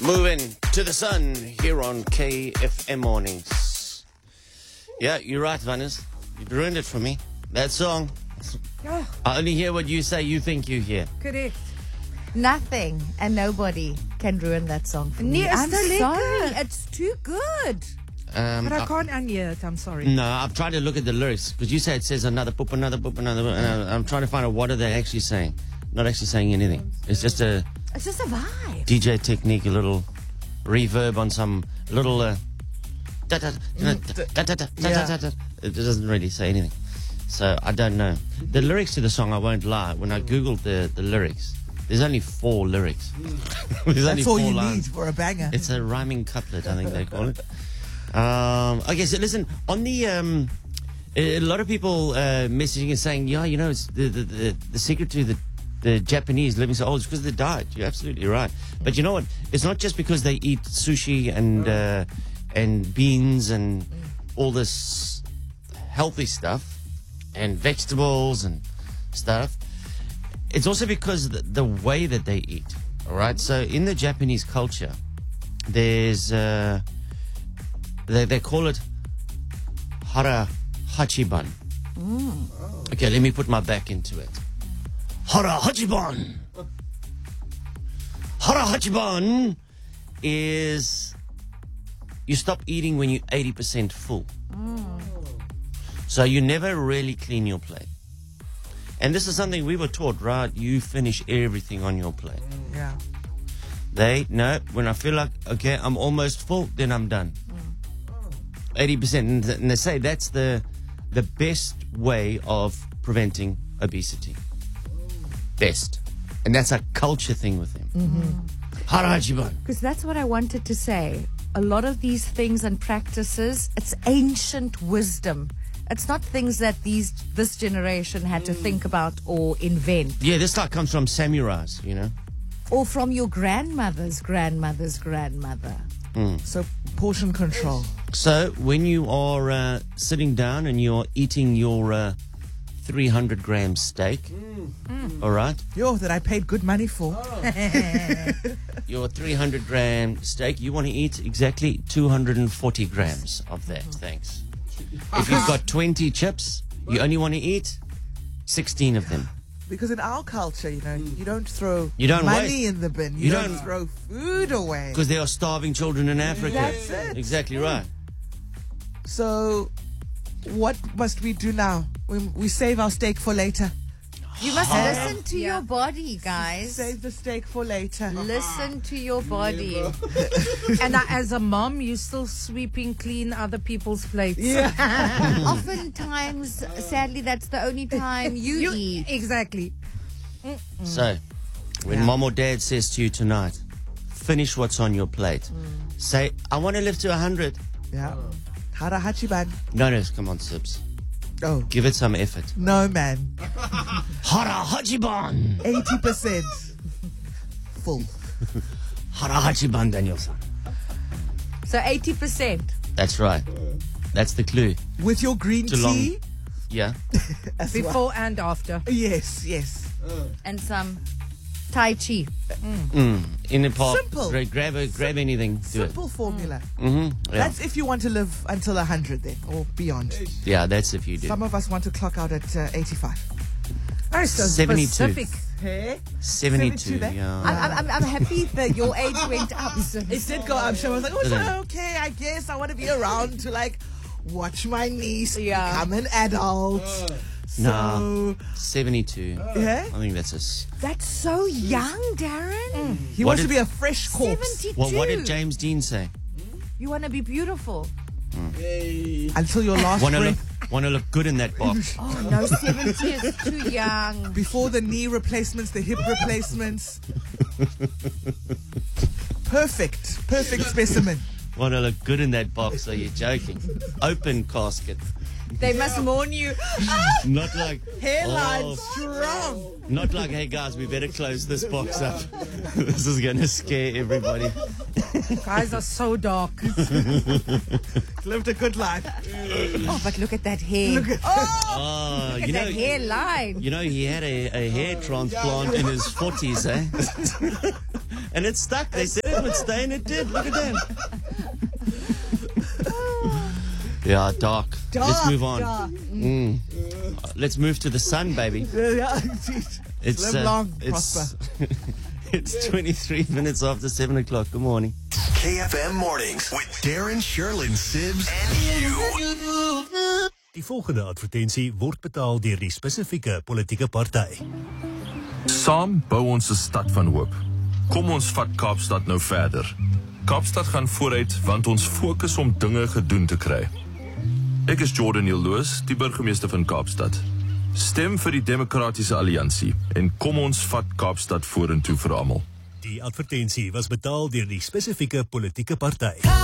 Moving to the sun here on KFM Mornings. Yeah, you're right, Vanessa. You ruined it for me. That song. Oh, I only hear what you say, you think you hear. correct. Nothing and nobody can ruin that song for me. Nee, I'm is te sorry. lekker. It's too good. But I can't unhear it. I'm sorry. No, I've tried to look at the lyrics because you say it says another poop, another poop, another poop, and I'm trying to find out what are they actually saying. Not actually saying anything. It's just a It's just a vibe. DJ technique, a little reverb on some little da-da, da-da. It doesn't really say anything. So I don't know. The lyrics to the song, I won't lie, when I googled the lyrics, there's only 4 lyrics. There's only That's all 4 you lines. need for a banger. It's a rhyming couplet, I think they call it. Okay, so listen, on the a lot of people messaging and saying, yeah, you know, it's the secret to the Japanese living so old is because of the diet. You're absolutely right. But you know what? It's not just because they eat sushi and beans and all this healthy stuff and vegetables and stuff. It's also because the way that they eat. All right. So in the Japanese culture, there's they call it hara hachiban. Okay, let me put my back into it. Hara hachiban. Hara hachiban is you stop eating when you're 80% full. So you never really clean your plate. And this is something we were taught, right? You finish everything on your plate. Yeah. When I feel like, okay, I'm almost full, then I'm done. 80%. And they say that's the best way of preventing obesity. Best. And that's a culture thing with them. Harajiban. Because that's what I wanted to say. A lot of these things and practices, it's ancient wisdom. It's not things that this generation had to think about or invent. Yeah, this stuff comes from samurais, you know. Or from your grandmother's grandmother's grandmother. So portion control. So when you are sitting down and you're eating your 300 gram steak, all right? Yo, that I paid good money for. Your 300 gram steak, you want to eat exactly 240 grams of that, thanks. If you've got 20 chips, you only want to eat 16 of them. Because in our culture, you know, you don't throw You don't money waste. in the bin. You You don't don't- throw food away. Because there are starving children in Africa. That's it. Exactly right. So what must we do now? We save our steak for later. You must listen to your body, guys. Save the steak for later. Listen to your body. And as a mom, you're still sweeping clean other people's plates. Yeah. Oftentimes, sadly, that's the only time you eat. Exactly. So, when mom or dad says to you tonight, finish what's on your plate. Say, I want to live to 100. Yeah. Hara hachiban. No, come on, Sibs. Oh, Give it some effort. no, man. Hara Hachiban! 80% full. Hara Hachiban, Danielson. So 80%. That's right. That's the clue. With your green Too long. tea. Yeah. As well. Before and after. Yes, yes. And some Tai Chi. In the park. Simple. Grab anything. Do Simple formula. it. Yeah. That's if you want to live until 100 then, or beyond. Yeah, that's if you do. Some of us want to clock out at 85. Oh, so 72. specific. Hey? 72. 72 there? Yeah. I'm happy that your age went up. It did go up. So I was like, oh, Did it? so okay, I guess I want to be around to like watch my niece Yeah. become an adult. Nah. So, 72. yeah? I think that's That's so young, Darren. He What wants to did- be a fresh corpse 72. Well, what did James Dean say? You want to be beautiful. until your last Want to breath. look good in that box. Oh, no, 70 is too young. Before the knee replacements, the hip replacements. Perfect specimen. Want to look good in that box, so you're joking. Open casket. They must warn you. Not like Hairline oh, strong. not like, hey guys, we better close this box up. This is gonna scare everybody. Guys are so dark. Lived a good life. Oh, but look at that hair. Look Oh, at that hairline. you know, he had a hair transplant in his 40s, eh? And it stuck. They said it would stay, and it did. Look at that. Yeah, dark. Let's move on. Let's move to the sun, baby. Yeah, It's live long, it's prosper. it's 23 minutes after 7 o'clock. Good morning. KFM Mornings with Darren, Sherlyn, Sibs and you. Die volgende advertensie word betaal deur die spesifieke politieke party. Saam bou ons 'n stad van hoop. Kom ons vat Kaapstad nou verder. Kaapstad gaan vooruit want ons fokus om dinge gedoen te kry. Ek is Jordan Jaloos, die burgemeester van Kaapstad. Stem vir die Demokratiese Alliansie en kom ons vat Kaapstad vorentoe vir almal. Die advertensie was betaal deur die spesifieke politieke party.